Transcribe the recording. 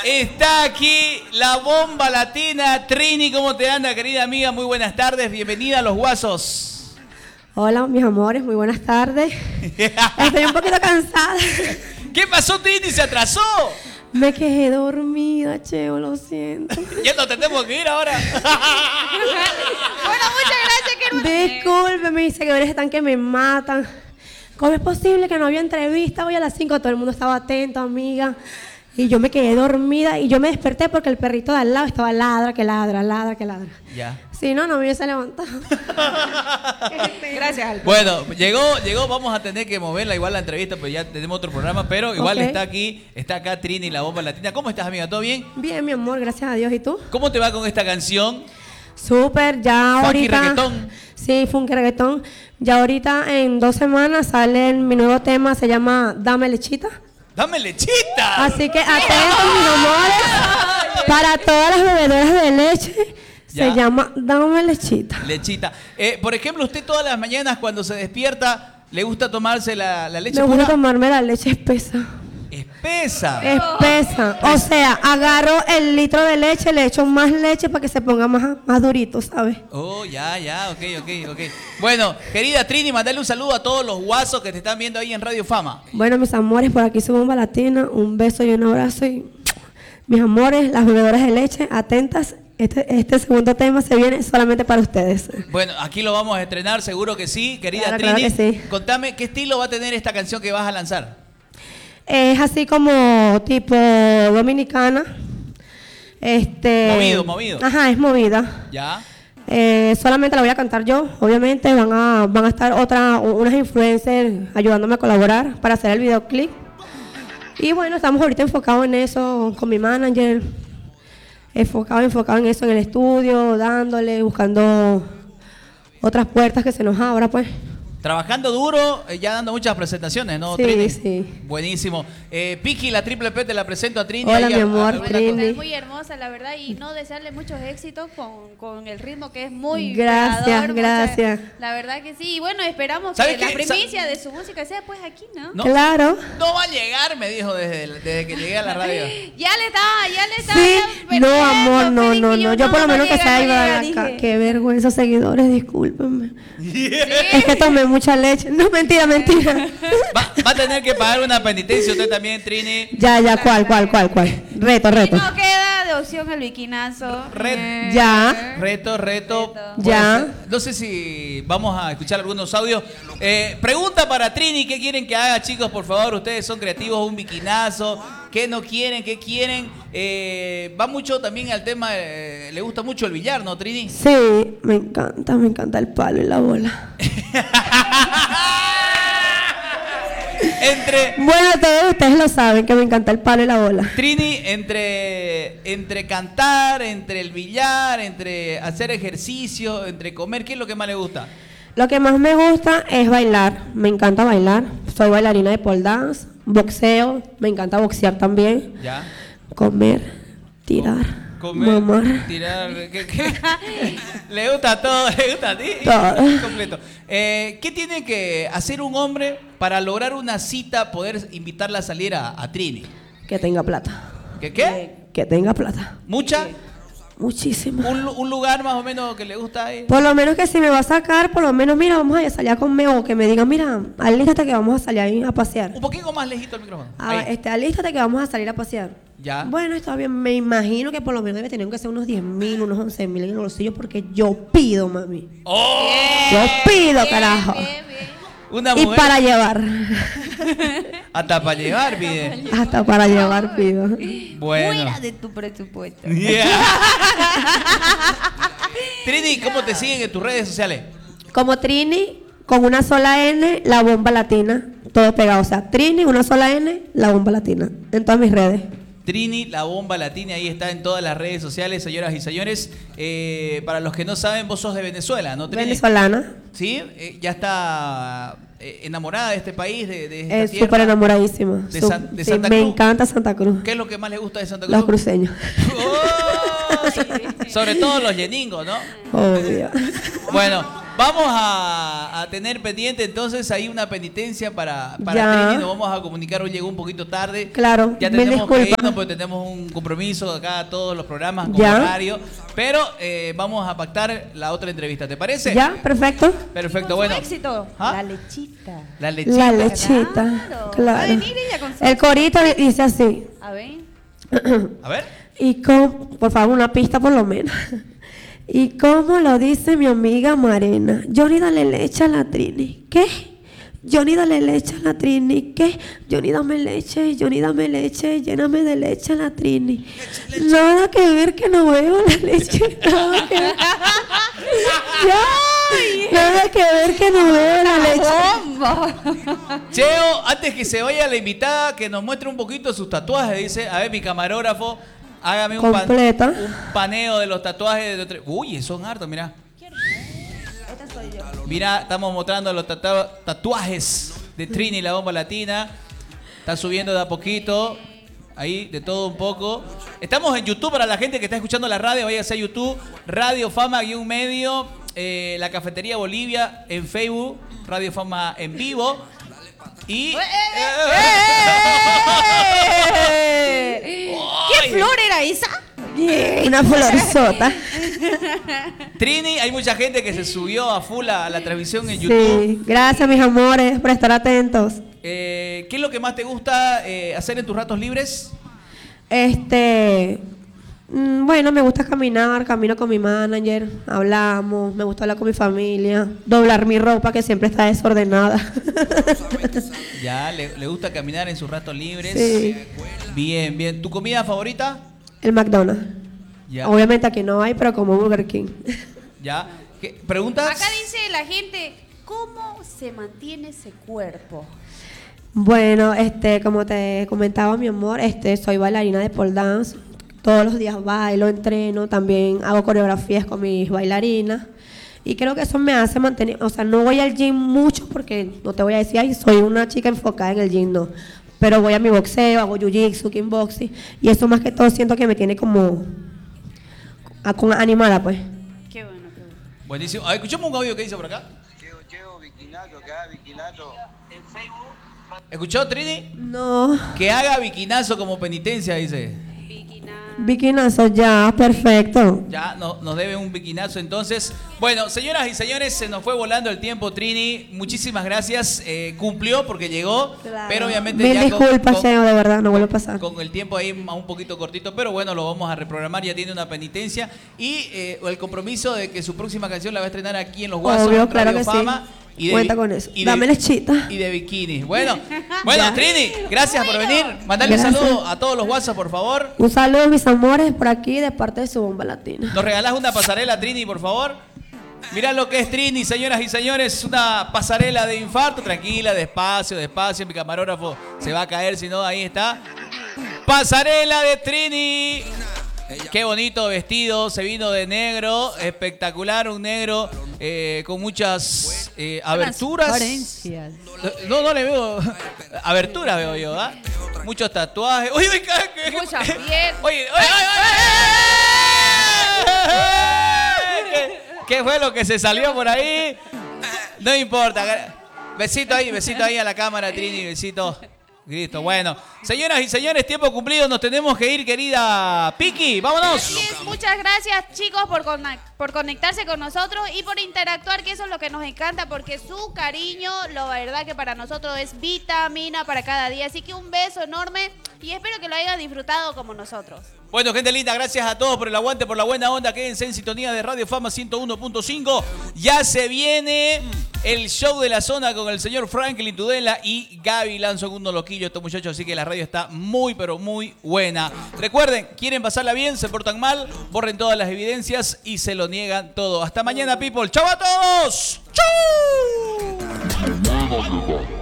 Está aquí la bomba latina. Trini, ¿cómo te anda, querida amiga? Muy buenas tardes, bienvenida a Los Guasos. Hola, mis amores, muy buenas tardes. Estoy un poquito cansada. ¿Qué pasó, Trini? ¿Se atrasó? Me quedé dormida, Cheo, lo siento. Ya nos tenemos que ir ahora. Bueno, muchas gracias, Disculpe, mis seguidores están que me matan. ¿Cómo es posible que no había entrevista hoy a las 5? Todo el mundo estaba atento, amiga. Y yo me quedé dormida y yo me desperté porque el perrito de al lado estaba ladra, que ladra, ladra, que ladra. Ya. Si no, no me hubiese levantado. Gracias, Alba. Bueno, llegó, vamos a tener que moverla igual la entrevista, pues ya tenemos otro programa, pero igual Ok. está acá Trini, la bomba latina. ¿Cómo estás, amiga? ¿Todo bien? Bien, mi amor, gracias a Dios. ¿Y tú? ¿Cómo te va con esta canción? Súper, ya Funky ahorita. reggaetón. Sí, funky reggaetón. Ya ahorita en 2 semanas sale mi nuevo tema, se llama Dame Lechita. ¡Dame lechita! Así que atentos, mis amores. Para todas las bebedoras de leche, Ya. se llama Dame Lechita. Lechita. Por ejemplo, usted todas las mañanas cuando se despierta, ¿le gusta tomarse la leche Me gusta pura? tomarme la leche espesa. Espesa. Espesa. O sea, agarro el litro de leche, le echo más leche para que se ponga más durito, ¿sabes? Oh, ya, ok. Bueno, querida Trini, mandale un saludo a todos los guasos que te están viendo ahí en Radio Fama. Bueno, mis amores, por aquí su bomba latina. Un beso y un abrazo. Y mis amores, las bebedoras de leche, atentas. Este segundo tema se viene solamente para ustedes. Bueno, aquí lo vamos a estrenar, seguro que sí. Querida Claro, Trini, claro que sí. contame, ¿qué estilo va a tener esta canción que vas a lanzar? Es así como tipo dominicana. Movido. Ajá, es movida. ¿Ya? Solamente la voy a cantar yo. Obviamente van a estar unas influencers ayudándome a colaborar para hacer el videoclip. Y bueno, estamos ahorita enfocados en eso con mi manager. Enfocado en eso en el estudio, dándole, buscando otras puertas que se nos abra, pues. Trabajando duro, ya dando muchas presentaciones, ¿no, Sí, Trini? sí. Buenísimo. Piki, la triple P, te la presento a Trini. Hola, ahí mi amor, una Trini. cosa. Es muy hermosa, la verdad, y no desearle muchos éxitos con el ritmo que es muy Gracias, pegador, gracias. La verdad que sí, y bueno, esperamos ¿Sabes que la qué? primicia de su música sea pues aquí, ¿no? No, Claro. no va a llegar, me dijo desde que llegué a la radio. Ya le estaba Sí, perdiendo, no, amor, no, Félix, no, y no. Yo por lo menos que llega, sea no iba llega, acá. dije. Qué vergüenza, seguidores, discúlpenme. Sí. Es que tomé mucha leche. No, mentira. Va a tener que pagar una penitencia usted también, Trini. Ya, ¿cuál? Reto. Y no queda de opción el bikinazo. Ya. Reto. Ya. Puede ser. No sé si vamos a escuchar algunos audios. Pregunta para Trini, ¿qué quieren que haga, chicos? Por favor, ustedes son creativos, un bikinazo. ¿Qué no quieren? ¿Qué quieren? Va mucho también al tema, le gusta mucho el billar, ¿no, Trini? Sí, me encanta el palo y la bola. Bueno, todos ustedes lo saben que me encanta el palo y la bola. Trini, entre cantar, entre el billar, entre hacer ejercicio, entre comer, ¿qué es lo que más le gusta? Lo que más me gusta es bailar. Me encanta bailar. Soy bailarina de pole dance, boxeo. Me encanta boxear también. ¿Ya? Comer, tirar, mamar. Tirar, ¿qué? Le gusta todo, le gusta a ti. Todo. Completo. ¿Qué tiene que hacer un hombre para lograr una cita, poder invitarla a salir a Trini? Que tenga plata. ¿Qué? Que tenga plata. ¿Mucha? Muchísima. ¿Un lugar más o menos que le gusta ahí? Por lo menos que si me va a sacar, por lo menos, mira, vamos a salir a comer, o que me diga, mira, alístate que vamos a salir ahí a pasear. Un poquito más lejito el micrófono. Ahí. Alístate que vamos a salir a pasear. Ya. Bueno, está bien, me imagino que por lo menos debe tener que ser unos 10.000, unos 11.000 en el bolsillo, porque yo pido, mami. ¡Oh! Yo pido, carajo. Bien. Una Y mujer. para llevar. Hasta para llevar, pide. Hasta para llevar pido. Bueno. Fuera de tu presupuesto. Yeah. Trini, ¿cómo te siguen en tus redes sociales? Como Trini, con una sola N, la bomba latina. Todo pegado. O sea, Trini, una sola N, la bomba latina. En todas mis redes. Trini, la bomba latina, ahí está en todas las redes sociales, señoras y señores. Para los que no saben, vos sos de Venezuela, ¿no, Trini? Venezolana. Sí, ya está enamorada de este país, de esta Es tierra. súper enamoradísima. De Su- San- de sí, Santa me Cruz. encanta Santa Cruz. ¿Qué es lo que más le gusta de Santa Cruz? Los cruceños. ¡Oh! Sobre todo los yeningos, ¿no? Obvio. Bueno, Vamos a tener pendiente entonces ahí una penitencia para Ya. Trini. Nos vamos a comunicar, hoy llegó un poquito tarde. Claro, Ya mil tenemos que disculpas. irnos porque tenemos un compromiso acá, todos los programas con Ya. horario. Pero vamos a pactar la otra entrevista, ¿te parece? ¿Ya? Perfecto. Perfecto, Con bueno. su éxito. ¿Ah? La lechita. La lechita. La lechita. Claro. Claro. Va a venir ella con su- El corito dice así. A ver. A ver. Y con, por favor, una pista por lo menos. Y como lo dice mi amiga Marena, Johnny dale leche a la Trini. ¿Qué? Johnny dale leche a la Trini. ¿Qué? Johnny dame leche, lléname de leche a la Trini. Nada que ver que no veo la leche. Nada que ver. Ya. Nada que ver que no veo la leche. Cheo, antes que se vaya la invitada, que nos muestre un poquito sus tatuajes. Dice, a ver, mi camarógrafo, hágame un Completa. paneo de los tatuajes. Uy, son hartos, mirá. Esta soy yo. Mira, estamos mostrando los tatuajes de Trini, la bomba latina. Está subiendo de a poquito. Ahí, de todo un poco. Estamos en YouTube para la gente que está escuchando la radio. Váyase a YouTube. Radio Fama ¡medio! La Cafetería Bolivia en Facebook. Radio Fama en vivo. Y... ¿Qué flor era esa? Una florzota. Trini, hay mucha gente que se subió a full a la transmisión en YouTube. Sí. Gracias, mis amores, por estar atentos. ¿Qué es lo que más te gusta hacer en tus ratos libres? Bueno, me gusta caminar, camino con mi manager, hablamos, me gusta hablar con mi familia, doblar mi ropa que siempre está desordenada. Ya, le gusta caminar en sus ratos libres. Sí. Bien, bien. ¿Tu comida favorita? El McDonald's. Ya. Obviamente aquí no hay, pero como Burger King. Ya. ¿Qué? ¿Preguntas? Acá dice la gente, ¿cómo se mantiene ese cuerpo? Bueno, como te comentaba, mi amor, soy bailarina de pole dance. Todos los días bailo, entreno, también hago coreografías con mis bailarinas. Y creo que eso me hace mantener, o sea, no voy al gym mucho porque no te voy a decir, ay, soy una chica enfocada en el gym, no. Pero voy a mi boxeo, hago jiu-jitsu, kickboxing. Y eso más que todo siento que me tiene como animada, pues. Qué bueno, qué bueno. Buenísimo. A ver, escuchamos un audio que dice por acá. Cheo, Viquinato, que haga Viquinato. ¿Escuchó, Trini? No. Que haga biquinazo como penitencia, dice. Bikinazo, ya, perfecto. Ya nos debe un biquinazo entonces. Bueno, señoras y señores, se nos fue volando el tiempo, Trini. Muchísimas gracias. Cumplió porque llegó, Claro. pero obviamente Mil ya disculpas, Cheo, de verdad, no vuelve a pasar. con el tiempo ahí un poquito cortito, pero bueno, lo vamos a reprogramar. Ya tiene una penitencia y el compromiso de que su próxima canción la va a estrenar aquí en Los Guasos, Obvio, en claro Radio que sí. Fama. Cuenta con eso. y Dame lechita. Y de bikini. Bueno, Ya. Trini, gracias por venir. Mandale un Gracias. saludo a todos los WhatsApp, por favor. Un saludo, mis amores, por aquí de parte de su bomba latina. ¿Nos regalás una pasarela, Trini, por favor? Mirá lo que es Trini, señoras y señores. Una pasarela de infarto. Tranquila, despacio, despacio. Mi camarógrafo se va a caer, si no, ahí está. Pasarela de Trini. Qué bonito vestido, se vino de negro, espectacular, un negro con muchas aberturas. Transparencias. No le veo aberturas, veo yo, ¿ah? Muchos tatuajes. Uy, Mucha piel. Oye, ¿qué fue lo que se salió por ahí? No importa. Besito ahí a la cámara, Trini, besito. Listo, bueno. Señoras y señores, tiempo cumplido, nos tenemos que ir, querida Piki. ¡Vámonos! Así es, muchas gracias, chicos, por conectarse con nosotros y por interactuar, que eso es lo que nos encanta, porque su cariño, la verdad que para nosotros es vitamina para cada día. Así que un beso enorme y espero que lo hayan disfrutado como nosotros. Bueno, gente linda, gracias a todos por el aguante, por la buena onda. Quédense en sintonía de Radio Fama 101.5. Ya se viene el show de la zona con el señor Franklin Tudela y Gaby Lanzo, uno loquillo estos muchachos. Así que la radio está muy, pero muy buena. Recuerden, quieren pasarla bien, se portan mal, borren todas las evidencias y se lo niegan todo. Hasta mañana, people. ¡Chau a todos! ¡Chau!